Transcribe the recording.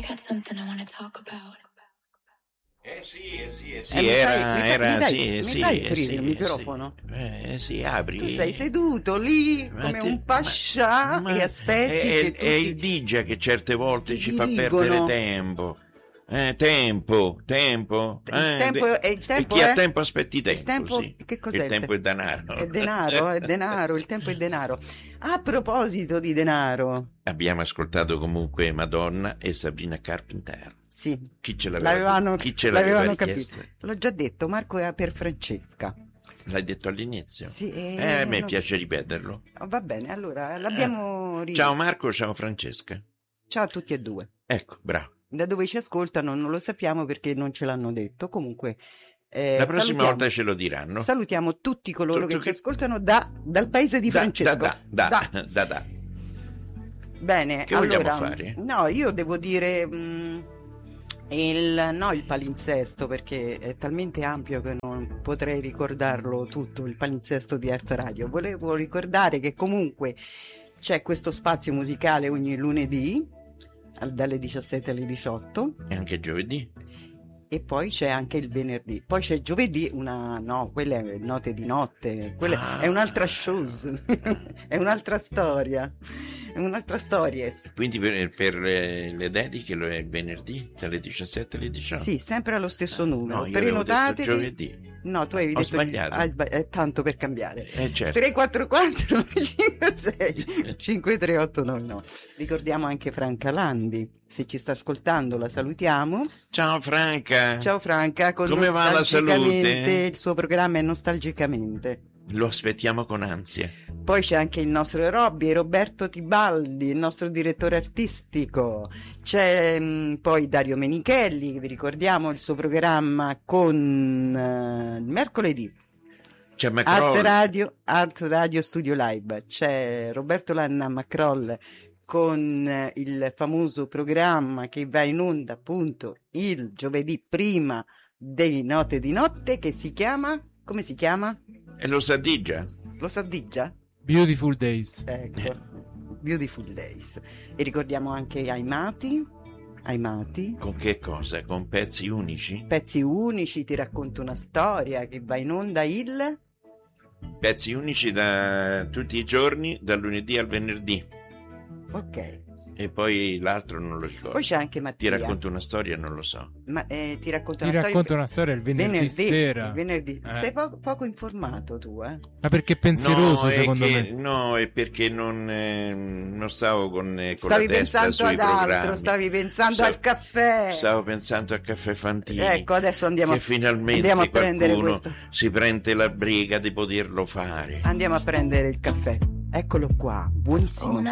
got something I want to talk about. Mi fai aprire il microfono? Sì, apri. Tu sei seduto lì come un pascià e aspetti è il DJ che certe volte ci fa dirigono. perdere tempo. Tempo. Il tempo chi è? ha tempo aspetti tempo. Il tempo, sì. che cos'è? Il tempo è denaro. È denaro, il tempo è denaro. A proposito di denaro. Abbiamo ascoltato comunque Madonna e Sabrina Carpenter. Sì. Chi ce l'aveva capito. L'ho già detto, Marco era per Francesca. L'hai detto all'inizio? Sì. A me piace ripeterlo. Va bene, allora l'abbiamo Ciao Marco, ciao Francesca. Ciao a tutti e due. Ecco, bravo. Da dove ci ascoltano non lo sappiamo perché non ce l'hanno detto. Comunque la prossima volta ce lo diranno. Salutiamo tutti coloro che ci ascoltano dal paese di Francesco. Da. Bene, che allora vogliamo fare? No, io devo dire il palinsesto, perché è talmente ampio che non potrei ricordarlo tutto, il palinsesto di Art Radio. Volevo ricordare che comunque c'è questo spazio musicale ogni lunedì dalle 17 alle 18 e anche giovedì, e poi c'è anche il venerdì, poi c'è giovedì quella è Note di Notte, quella è un'altra shows è un'altra storia. Quindi per le dediche lo è il venerdì dalle 17 alle 18? Sì, sempre allo stesso numero. No, io avevo detto giovedì. No, tu avevi Ho detto sbagliato. È tanto per cambiare. Certo. 344 56 53899. Ricordiamo anche Franca Landi, se ci sta ascoltando la salutiamo. Ciao Franca. Come va la salute? Il suo programma è Nostalgicamente. Lo aspettiamo con ansia. Poi c'è anche il nostro Roberto Tibaldi, il nostro direttore artistico. C'è poi Dario Menichelli, vi ricordiamo il suo programma con mercoledì. C'è Macroll. Art Radio Studio Live. C'è Roberto Lanna Macroll con il famoso programma che va in onda appunto il giovedì prima delle Note di Notte, che si chiama... Come si chiama? E lo sa già? Lo sa già? Beautiful Days. Ecco, Beautiful Days. E ricordiamo anche Aimati. Con che cosa? Con pezzi unici? Pezzi unici, ti racconto una storia, che va in onda il... Pezzi unici da tutti i giorni, dal lunedì al venerdì. Ok. E poi l'altro non lo ricordo. Poi c'è anche Mattia. Ti racconto una storia, non lo so. Ti racconto una storia il venerdì sera. Il venerdì. Sei poco informato tu, eh? Ma perché pensieroso, secondo me? No, è perché non stavo con stavi la testa pensando sui ad programmi. altro, stavi pensando al caffè. Stavo pensando al Caffè Fantini. Ecco, adesso andiamo a prendere qualcuno questo. si prende la briga di poterlo fare. Andiamo a prendere il caffè. Eccolo qua, buonissimo.